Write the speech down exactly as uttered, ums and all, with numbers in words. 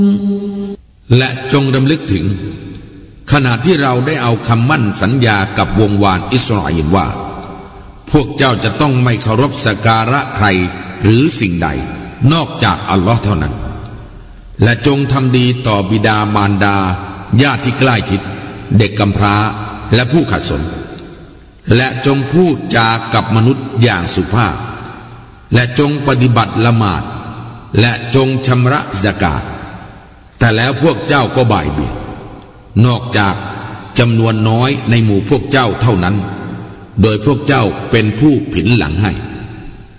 และจงดำลึกถึงขณะที่เราได้เอาคำมั่นสัญญากับวงวานอิสราเอลว่าพวกเจ้าจะต้องไม่เคารพสักการะใครหรือสิ่งใดนอกจากอัลลอฮ์เท่านั้นและจงทำดีต่อบิดามารดาญาติที่ใกล้ชิดเด็กกำพร้าและผู้ขัดสนและจงพูดจากับมนุษย์อย่างสุภาพและจงปฏิบัติละหมาดและจงชำระซะกาตแต่แล้วพวกเจ้าก็บ่ายเบี่ยงนอกจากจำนวนน้อยในหมู่พวกเจ้าเท่านั้นโดยพวกเจ้าเป็นผู้ผินหลังให้